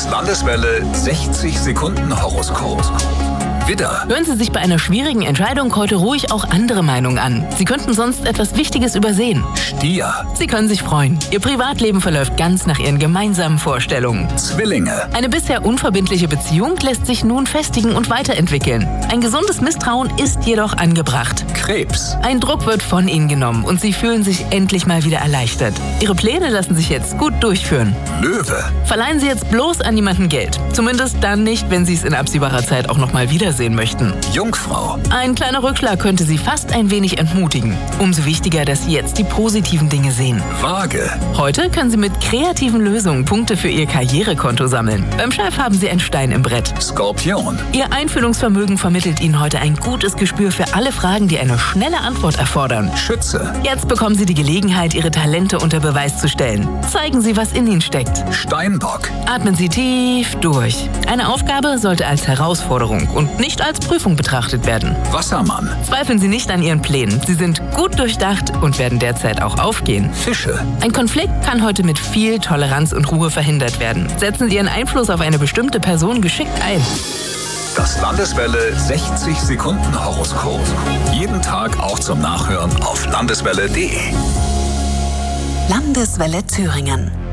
Das Landeswelle 60 Sekunden Horoskop. Widder. Hören Sie sich bei einer schwierigen Entscheidung heute ruhig auch andere Meinungen an. Sie könnten sonst etwas Wichtiges übersehen. Stier. Sie können sich freuen. Ihr Privatleben verläuft ganz nach Ihren gemeinsamen Vorstellungen. Zwillinge. Eine bisher unverbindliche Beziehung lässt sich nun festigen und weiterentwickeln. Ein gesundes Misstrauen ist jedoch angebracht. Krebs. Ein Druck wird von Ihnen genommen und Sie fühlen sich endlich mal wieder erleichtert. Ihre Pläne lassen sich jetzt gut durchführen. Löwe. Verleihen Sie jetzt bloß an niemanden Geld. Zumindest dann nicht, wenn Sie es in absehbarer Zeit auch noch mal wiedersehen möchten. Jungfrau. Ein kleiner Rückschlag könnte Sie fast ein wenig entmutigen. Umso wichtiger, dass Sie jetzt die positiven Dinge sehen. Waage. Heute können Sie mit kreativen Lösungen Punkte für Ihr Karrierekonto sammeln. Beim Chef haben Sie einen Stein im Brett. Skorpion. Ihr Einfühlungsvermögen vermittelt Ihnen heute ein gutes Gespür für alle Fragen, die eine schnelle Antwort erfordern. Schütze. Jetzt bekommen Sie die Gelegenheit, Ihre Talente unter Beweis zu stellen. Zeigen Sie, was in Ihnen steckt. Steinbock. Atmen Sie tief durch. Eine Aufgabe sollte als Herausforderung und nicht als Prüfung betrachtet werden. Wassermann. Zweifeln Sie nicht an Ihren Plänen. Sie sind gut durchdacht und werden derzeit auch aufgehen. Fische. Ein Konflikt kann heute mit viel Toleranz und Ruhe verhindert werden. Setzen Sie Ihren Einfluss auf eine bestimmte Person geschickt ein. Das Landeswelle 60 Sekunden Horoskop. Jeden Tag auch zum Nachhören auf landeswelle.de. Landeswelle Thüringen.